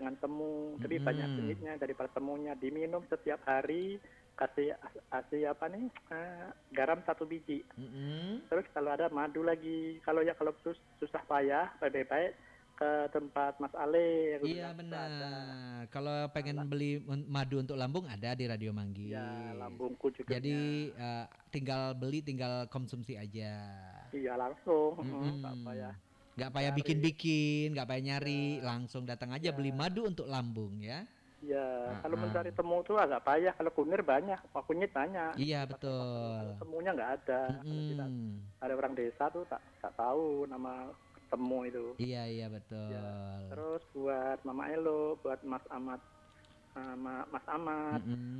dengan temu. Jadi banyak jenisnya daripada temunya. Diminum setiap hari, kasih apa nih, garam 1 biji. Terus kalau ada madu lagi. Kalau susah payah, lebih baik ke tempat Mas Ale yang Iya bilang itu ada. benar. Kalau pengen Nah, beli madu untuk lambung ada di Radio ya Manggis. lambungku juga Jadi tinggal beli, tinggal konsumsi aja. iya langsung, tak payah Mm-mm. Nggak payah cari. bikin-bikin, nggak payah nyari, Ya, langsung datang aja beli ya, madu untuk lambung ya. ya. Kalau Ah, mencari temu tuh agak payah. Kalau kunir banyak, kunyit banyak iya di pasar-pasar. betul. Kalau temunya nggak ada. Kalau kita Mm-mm. ada orang desa tuh tak tahu nama temu itu. Iya iya Ya. betul. Terus buat Mama Elo, buat Mas Ahmad, Mas Ahmad, Mm-mm.